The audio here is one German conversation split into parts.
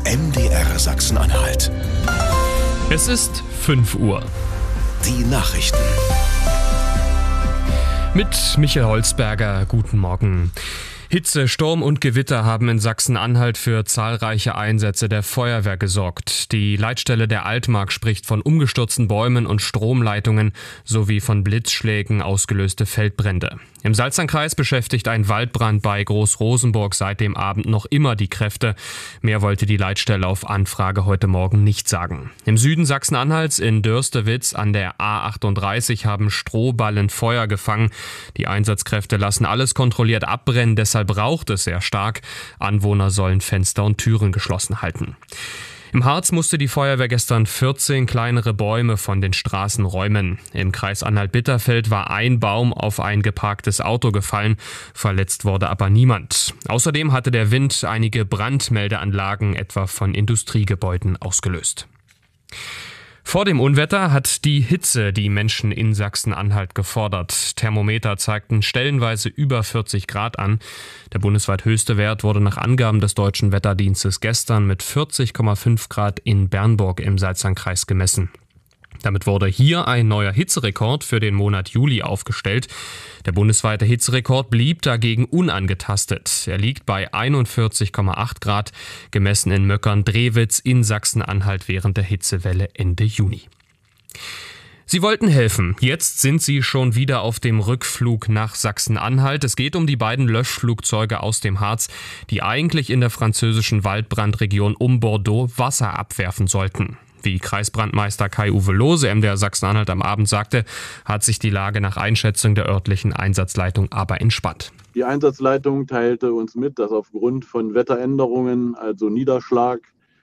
MDR Sachsen-Anhalt. Es ist 5 Uhr. Die Nachrichten. Mit Michael Holzberger, guten Morgen. Hitze, Sturm und Gewitter haben in Sachsen-Anhalt für zahlreiche Einsätze der Feuerwehr gesorgt. Die Leitstelle der Altmark spricht von umgestürzten Bäumen und Stromleitungen sowie von Blitzschlägen ausgelöste Feldbrände. Im Salzernkreis beschäftigt ein Waldbrand bei Groß-Rosenburg seit dem Abend noch immer die Kräfte. Mehr wollte die Leitstelle auf Anfrage heute Morgen nicht sagen. Im Süden Sachsen-Anhalts in Dörstewitz an der A38 haben Strohballen Feuer gefangen. Die Einsatzkräfte lassen alles kontrolliert abbrennen, deshalb raucht es sehr stark. Anwohner sollen Fenster und Türen geschlossen halten. Im Harz musste die Feuerwehr gestern 14 kleinere Bäume von den Straßen räumen. Im Kreis Anhalt-Bitterfeld war ein Baum auf ein geparktes Auto gefallen. Verletzt wurde aber niemand. Außerdem hatte der Wind einige Brandmeldeanlagen etwa von Industriegebäuden ausgelöst. Vor dem Unwetter hat die Hitze die Menschen in Sachsen-Anhalt gefordert. Thermometer zeigten stellenweise über 40 Grad an. Der bundesweit höchste Wert wurde nach Angaben des Deutschen Wetterdienstes gestern mit 40,5 Grad in Bernburg im Salzernkreis gemessen. Damit wurde hier ein neuer Hitzerekord für den Monat Juli aufgestellt. Der bundesweite Hitzerekord blieb dagegen unangetastet. Er liegt bei 41,8 Grad, gemessen in Möckern-Drewitz in Sachsen-Anhalt während der Hitzewelle Ende Juni. Sie wollten helfen. Jetzt sind sie schon wieder auf dem Rückflug nach Sachsen-Anhalt. Es geht um die beiden Löschflugzeuge aus dem Harz, die eigentlich in der französischen Waldbrandregion um Bordeaux Wasser abwerfen sollten. Wie Kreisbrandmeister Kai-Uwe Lohse MDR Sachsen-Anhalt am Abend sagte, hat sich die Lage nach Einschätzung der örtlichen Einsatzleitung aber entspannt. Die Einsatzleitung teilte uns mit, dass aufgrund von Wetteränderungen, also Niederschlag,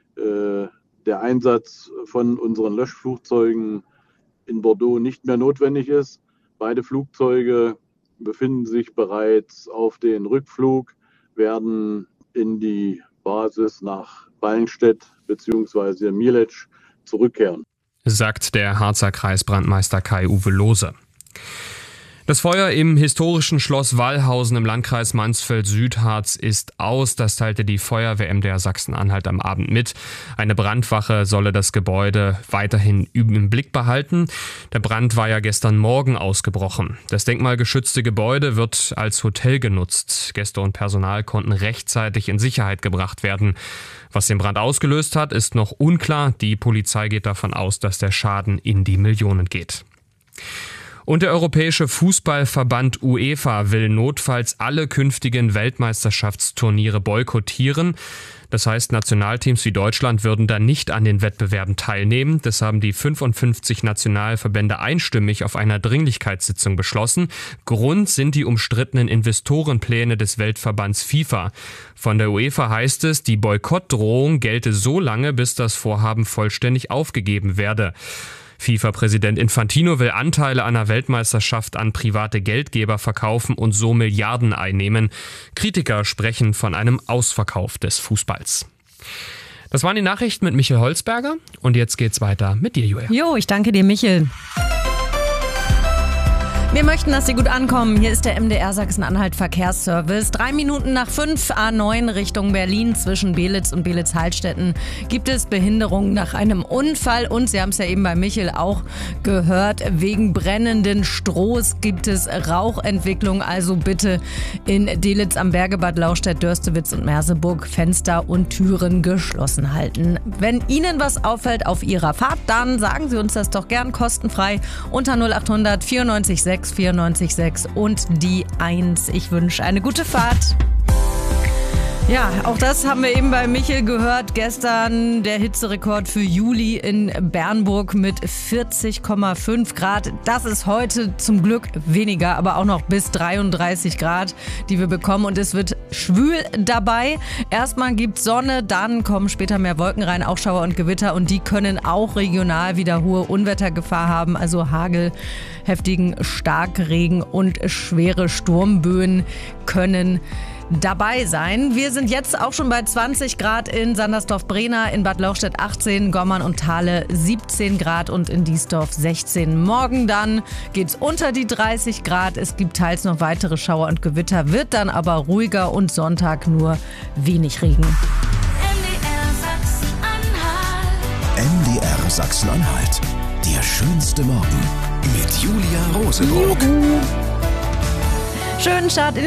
der Einsatz von unseren Löschflugzeugen in Bordeaux nicht mehr notwendig ist. Beide Flugzeuge befinden sich bereits auf den Rückflug, werden in die Basis nach Ballenstedt bzw. Mielec zurückkehren, sagt der Harzer Kreisbrandmeister Kai-Uwe Lohse. Das Feuer im historischen Schloss Wallhausen im Landkreis Mansfeld-Südharz ist aus. Das teilte die Feuerwehr MDR Sachsen-Anhalt am Abend mit. Eine Brandwache solle das Gebäude weiterhin im Blick behalten. Der Brand war ja gestern Morgen ausgebrochen. Das denkmalgeschützte Gebäude wird als Hotel genutzt. Gäste und Personal konnten rechtzeitig in Sicherheit gebracht werden. Was den Brand ausgelöst hat, ist noch unklar. Die Polizei geht davon aus, dass der Schaden in die Millionen geht. Und der Europäische Fußballverband UEFA will notfalls alle künftigen Weltmeisterschaftsturniere boykottieren. Das heißt, Nationalteams wie Deutschland würden dann nicht an den Wettbewerben teilnehmen. Das haben die 55 Nationalverbände einstimmig auf einer Dringlichkeitssitzung beschlossen. Grund sind die umstrittenen Investorenpläne des Weltverbands FIFA. Von der UEFA heißt es, die Boykottdrohung gelte so lange, bis das Vorhaben vollständig aufgegeben werde. FIFA-Präsident Infantino will Anteile an der Weltmeisterschaft an private Geldgeber verkaufen und so Milliarden einnehmen. Kritiker sprechen von einem Ausverkauf des Fußballs. Das waren die Nachrichten mit Michael Holzberger und jetzt geht's weiter mit dir, Julia. Jo, ich danke dir, Michael. Wir möchten, dass Sie gut ankommen. Hier ist der MDR Sachsen-Anhalt Verkehrsservice. 3 Minuten nach 5, A9 Richtung Berlin zwischen Belitz und Belitz-Heilstätten gibt es Behinderungen nach einem Unfall. Und Sie haben es ja eben bei Michael auch gehört, wegen brennenden Strohs gibt es Rauchentwicklung. Also bitte in Delitzsch am Berge, Bad Lauchstädt, Dörstewitz und Merseburg Fenster und Türen geschlossen halten. Wenn Ihnen was auffällt auf Ihrer Fahrt, dann sagen Sie uns das doch gern kostenfrei unter 0800 94 6 94,6 und die 1. Ich wünsche eine gute Fahrt. Ja, auch das haben wir eben bei Michael gehört. Gestern der Hitzerekord für Juli in Bernburg mit 40,5 Grad. Das ist heute zum Glück weniger, aber auch noch bis 33 Grad, die wir bekommen. Und es wird schwül dabei. Erstmal gibt's Sonne, dann kommen später mehr Wolken rein, auch Schauer und Gewitter. Und die können auch regional wieder hohe Unwettergefahr haben. Also Hagel, heftigen Starkregen und schwere Sturmböen können dabei sein. Wir sind jetzt auch schon bei 20 Grad in Sandersdorf-Brena, in Bad Lauchstädt 18, Gommern und Thale 17 Grad und in Diesdorf 16. Morgen dann geht's unter die 30 Grad. Es gibt teils noch weitere Schauer und Gewitter, wird dann aber ruhiger und Sonntag nur wenig Regen. MDR Sachsen. Sachsen-Anhalt. Der schönste Morgen mit Julia Rosenburg. Schönen Start in